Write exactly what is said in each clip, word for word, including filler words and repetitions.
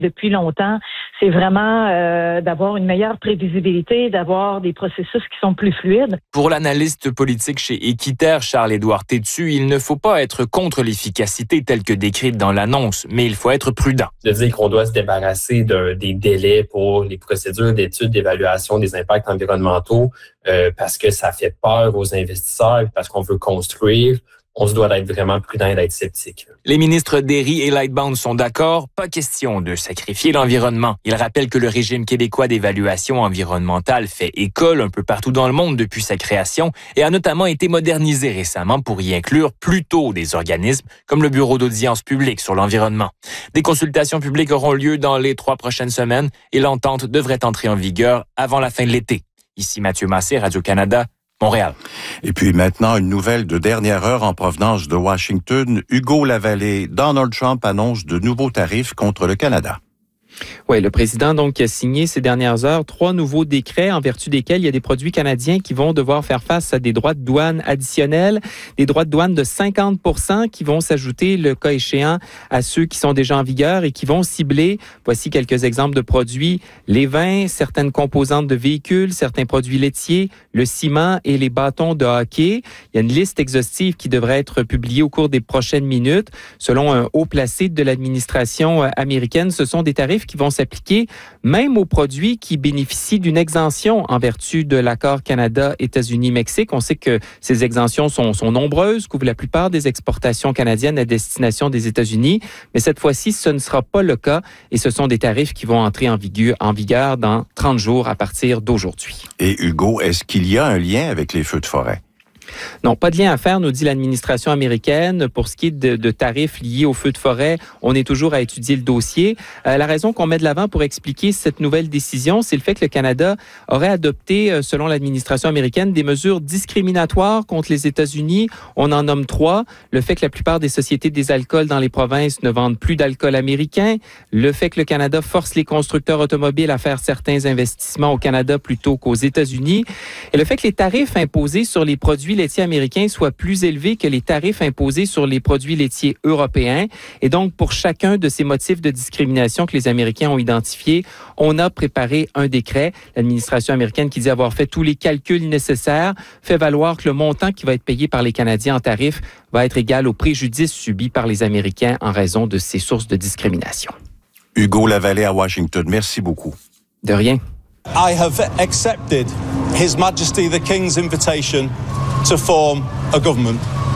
depuis longtemps, c'est vraiment euh, d'avoir une meilleure prévisibilité, d'avoir des processus qui sont plus fluides. Pour l'analyste politique chez Équiterre, Charles-Édouard Tétu, il ne faut pas être contre l'efficacité telle que décrite dans l'annonce, mais il faut être prudent. De dire qu'on doit se débarrasser de, des délais pour les procédures d'études, d'évaluation des impacts environnementaux euh, parce que ça fait peur aux investisseurs, parce qu'on veut construire. On se doit d'être vraiment prudent et d'être sceptique. Les ministres Derry et Lightbound sont d'accord, pas question de sacrifier l'environnement. Ils rappellent que le régime québécois d'évaluation environnementale fait école un peu partout dans le monde depuis sa création et a notamment été modernisé récemment pour y inclure plus tôt des organismes comme le Bureau d'audience publique sur l'environnement. Des consultations publiques auront lieu dans les trois prochaines semaines et l'entente devrait entrer en vigueur avant la fin de l'été. Ici Mathieu Massé, Radio-Canada, Montréal. Et puis maintenant, une nouvelle de dernière heure en provenance de Washington. Hugo Lavallée, Donald Trump annonce de nouveaux tarifs contre le Canada. Oui, le président donc a signé ces dernières heures trois nouveaux décrets en vertu desquels il y a des produits canadiens qui vont devoir faire face à des droits de douane additionnels, des droits de douane de cinquante pour cent qui vont s'ajouter le cas échéant à ceux qui sont déjà en vigueur et qui vont cibler, voici quelques exemples de produits, les vins, certaines composantes de véhicules, certains produits laitiers, le ciment et les bâtons de hockey. Il y a une liste exhaustive qui devrait être publiée au cours des prochaines minutes. Selon un haut placé de l'administration américaine, ce sont des tarifs qui vont s'appliquer même aux produits qui bénéficient d'une exemption en vertu de l'accord Canada-États-Unis-Mexique. On sait que ces exemptions sont, sont nombreuses, couvrent la plupart des exportations canadiennes à destination des États-Unis, mais cette fois-ci, ce ne sera pas le cas et ce sont des tarifs qui vont entrer en vigueur, en vigueur dans trente jours à partir d'aujourd'hui. Et Hugo, est-ce qu'il y a un lien avec les feux de forêt? Non, pas de lien à faire, nous dit l'administration américaine. Pour ce qui est de, de tarifs liés aux feux de forêt, on est toujours à étudier le dossier. Euh, la raison qu'on met de l'avant pour expliquer cette nouvelle décision, c'est le fait que le Canada aurait adopté, euh, selon l'administration américaine, des mesures discriminatoires contre les États-Unis. On en nomme trois. Le fait que la plupart des sociétés des alcools dans les provinces ne vendent plus d'alcool américain. Le fait que le Canada force les constructeurs automobiles à faire certains investissements au Canada plutôt qu'aux États-Unis. Et le fait que les tarifs imposés sur les produits laitiers américains soient plus élevés que les tarifs imposés sur les produits laitiers européens. Et donc, pour chacun de ces motifs de discrimination que les Américains ont identifiés, on a préparé un décret. L'administration américaine, qui dit avoir fait tous les calculs nécessaires, fait valoir que le montant qui va être payé par les Canadiens en tarifs va être égal au préjudice subi par les Américains en raison de ces sources de discrimination. Hugo Lavallée à Washington, merci beaucoup. De rien. I have accepted His Majesty the King's invitation to form a government.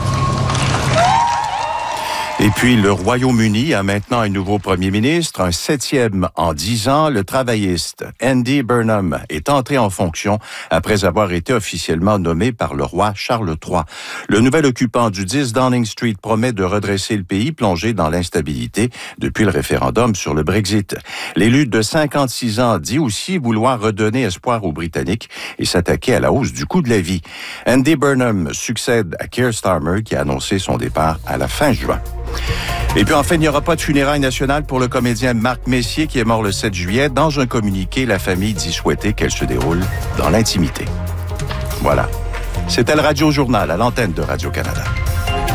Et puis, le Royaume-Uni a maintenant un nouveau premier ministre, un septième en dix ans. Le travailliste Andy Burnham est entré en fonction après avoir été officiellement nommé par le roi Charles trois. Le nouvel occupant du dix Downing Street promet de redresser le pays plongé dans l'instabilité depuis le référendum sur le Brexit. L'élu de cinquante-six ans dit aussi vouloir redonner espoir aux Britanniques et s'attaquer à la hausse du coût de la vie. Andy Burnham succède à Keir Starmer qui a annoncé son départ à la fin juin. Et puis enfin, il n'y aura pas de funérailles nationales pour le comédien Marc Messier qui est mort le sept juillet. Dans un communiqué, la famille dit souhaiter qu'elle se déroule dans l'intimité. Voilà. C'était le Radio Journal à l'antenne de Radio-Canada.